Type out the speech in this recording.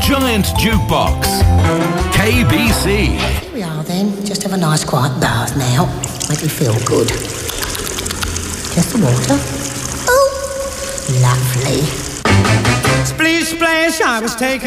Giant Jukebox. KBC. Here we are then. Just have a nice quiet bath now. Make me feel good. Just the water. Oh, lovely. Splish splash, I was taken